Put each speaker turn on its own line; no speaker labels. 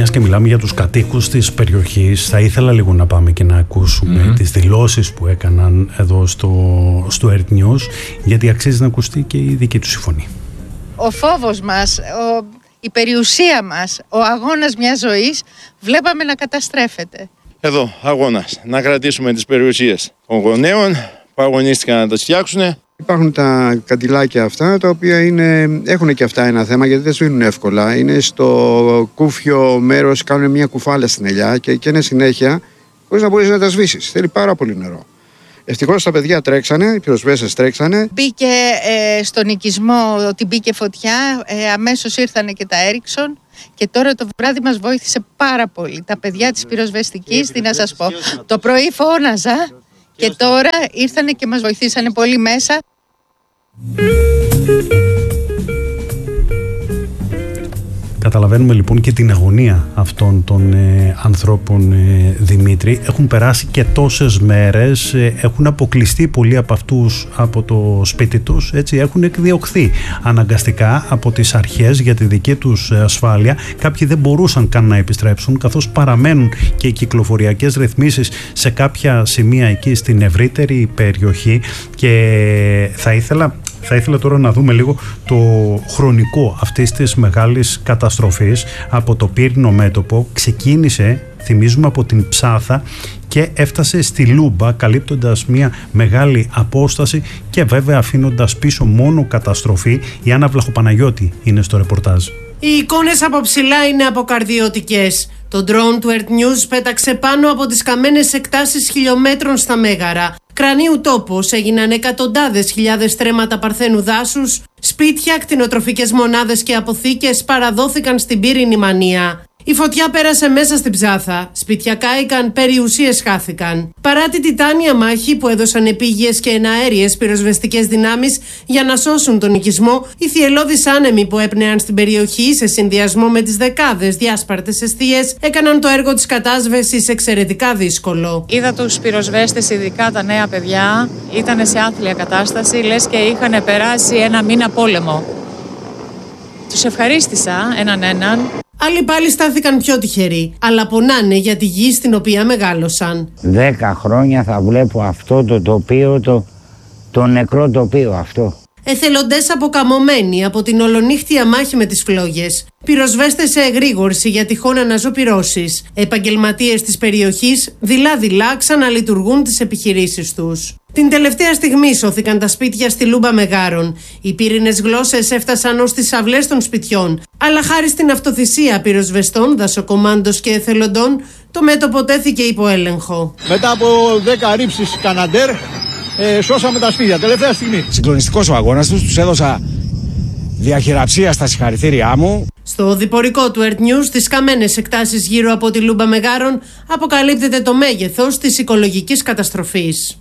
Μιας και μιλάμε για τους κατοίκους της περιοχής, θα ήθελα λίγο να πάμε και να ακούσουμε τις δηλώσεις που έκαναν εδώ στο Earth News, γιατί αξίζει να ακουστεί και η δική τους η φωνή.
Ο φόβος μας, η περιουσία μας, ο αγώνας μιας ζωής βλέπαμε να καταστρέφεται.
Εδώ αγώνας, να κρατήσουμε τις περιουσίες των γονέων που αγωνίστηκαν να τις φτιάξουν.
Υπάρχουν τα καντιλάκια αυτά, τα οποία έχουν και αυτά ένα θέμα, γιατί δεν σβήνουν εύκολα. Είναι στο κούφιο μέρος, κάνουν μια κουφάλα στην ελιά και είναι συνέχεια, χωρίς να μπορείς να τα σβήσεις. Θέλει πάρα πολύ νερό. Ευτυχώς τα παιδιά τρέξανε, οι πυροσβέστες τρέξανε.
Μπήκε στον οικισμό ότι μπήκε φωτιά, αμέσως ήρθανε και τα Έριξον και τώρα το βράδυ μας βοήθησε πάρα πολύ. Τα παιδιά της πυροσβεστικής, τι να σας πω, το πρωί φώναζα και τώρα ήρθανε και μας βοηθήσανε πολύ μέσα.
Καταλαβαίνουμε λοιπόν και την αγωνία αυτών των ανθρώπων, Δημήτρη. Έχουν περάσει και τόσες μέρες, έχουν αποκλειστεί πολλοί από αυτούς από το σπίτι τους, έτσι, έχουν εκδιωχθεί αναγκαστικά από τις αρχές για τη δική τους ασφάλεια. Κάποιοι δεν μπορούσαν καν να επιστρέψουν, καθώς παραμένουν και οι κυκλοφοριακές ρυθμίσεις σε κάποια σημεία εκεί στην ευρύτερη περιοχή. Και θα ήθελα τώρα να δούμε λίγο το χρονικό αυτής της μεγάλης καταστροφής. Από το πύρινο μέτωπο ξεκίνησε, θυμίζουμε, από την Ψάθα και έφτασε στη Λούμπα, καλύπτοντας μια μεγάλη απόσταση και βέβαια αφήνοντας πίσω μόνο καταστροφή. Η Άννα Βλαχοπαναγιώτη είναι στο ρεπορτάζ.
Οι εικόνες από ψηλά είναι αποκαρδιωτικές. Το drone του Earth News πέταξε πάνω από τις καμένες εκτάσεις χιλιόμετρων στα Μέγαρα. Κρανίου τόπος, έγιναν εκατοντάδες χιλιάδες στρέμματα παρθένου δάσους, σπίτια, κτηνοτροφικές μονάδες και αποθήκες παραδόθηκαν στην πύρινη μανία. Η φωτιά πέρασε μέσα στην Ψάθα, σπίτια κάηκαν, περιουσίες χάθηκαν. Παρά την τιτάνια μάχη που έδωσαν επίγειες και εναέριες πυροσβεστικές δυνάμεις για να σώσουν τον οικισμό, οι θυελλώδεις άνεμοι που έπνεαν στην περιοχή σε συνδυασμό με τις δεκάδες διάσπαρτες εστίες έκαναν το έργο της κατάσβεσης εξαιρετικά δύσκολο.
Είδα τους πυροσβέστες, ειδικά τα νέα παιδιά, ήταν σε άθλια κατάσταση, λες και είχαν περάσει ένα μήνα πόλεμο. Τους ευχαρίστησα έναν.
Άλλοι πάλι στάθηκαν πιο τυχεροί, αλλά πονάνε για τη γη στην οποία μεγάλωσαν.
10 χρόνια θα βλέπω αυτό το τοπίο, το νεκρό τοπίο αυτό.
Εθελοντές αποκαμωμένοι από την ολονύχτια μάχη με τις φλόγες. Πυροσβέστες σε εγρήγορση για τυχόν αναζωπυρώσεις. Επαγγελματίες της περιοχής δειλά-δειλά ξαναλειτουργούν τις επιχειρήσεις τους. Την τελευταία στιγμή σώθηκαν τα σπίτια στη Λούμπα Μεγάρων. Οι πύρινες γλώσσες έφτασαν ως τις αυλές των σπιτιών. Αλλά χάρη στην αυτοθυσία πυροσβεστών, δασοκομάντος και εθελοντών, το μέτωπο τέθηκε υπό έλεγχο.
Μετά από 10 ρήψεις Καναντέρ, σώσαμε τα σπίτια, τελευταία στιγμή.
Συγκλονιστικός ο αγώνας τους έδωσα διαχειραψία στα συγχαρητήριά μου.
Στο διπορικό του Earth News, στις καμένες εκτάσεις γύρω από τη Λούμπα Μεγάρων, αποκαλύπτεται το μέγεθος της οικολογικής καταστροφής.